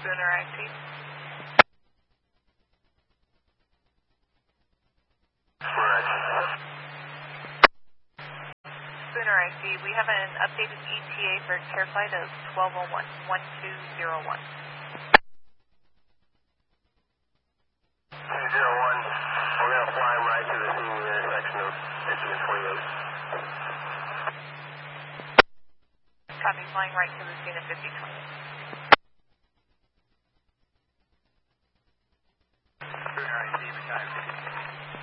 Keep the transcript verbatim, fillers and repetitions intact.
Sooner I C. Sooner I C. We have an updated E T A for care flight of twelve oh one, one two zero one. two zero one, we're going to fly him right to the scene of the intersection of fifty and twenty-eight. Copy, flying right to the scene of fifty twenty.